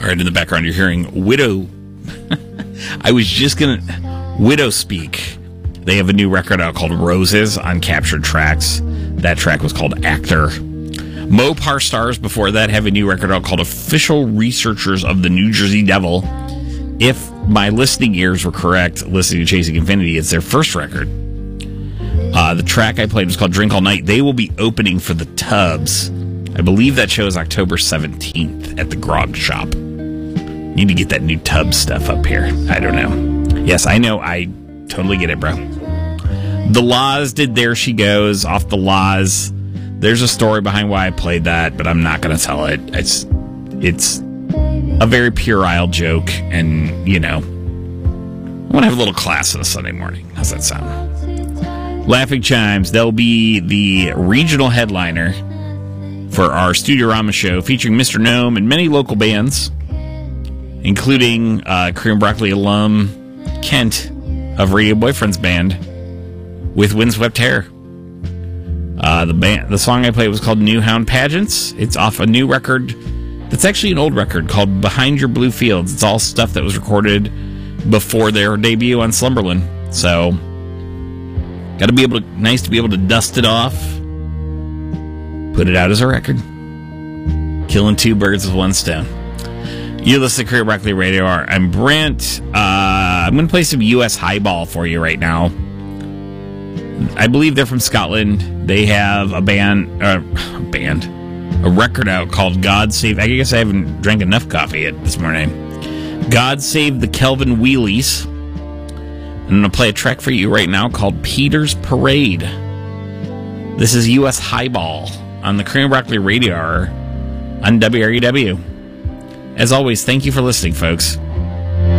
Right in the background, you're hearing Widow. I was just going to... Widow Speak. They have a new record out called Roses on Captured Tracks. That track was called Actor. Mopar Stars before that have a new record out called Official Researchers of the New Jersey Devil. If my listening ears were correct, listening to Chasing Infinity, it's their first record. The track I played was called Drink All Night. They will be opening for the Tubs. I believe that show is October 17th at the Grog Shop. Need to get that new Tubs stuff up here. I don't know. Yes, I know. I totally get it, bro. The Laws did There She Goes off The Laws. There's a story behind why I played that, but I'm not going to tell it. It's a very puerile joke, and, you know, I want to have a little class on a Sunday morning. How's that sound? Laughing Chimes, they'll be the regional headliner for our Studio-Rama show, featuring Mr. Gnome and many local bands, including Korean Broccoli alum Kent of Radio Boyfriend's band with Windswept Hair. The song I played was called New Hound Pageants. It's off a new record that's actually an old record called Behind Your Blue Fields. It's all stuff that was recorded before their debut on Slumberland. So, nice to be able to dust it off, put it out as a record. Killing two birds with one stone. You're listening to Korean Broccoli Radio Hour. I'm Brent. I'm going to play some U.S. Highball for you right now. I believe they're from Scotland. They have a record out called God Save... I guess I haven't drank enough coffee yet this morning. God Save the Kelvin Wheelies. I'm going to play a track for you right now called Peter's Parade. This is U.S. Highball on the Korean Broccoli Radio Hour on WREW. As always, thank you for listening, folks.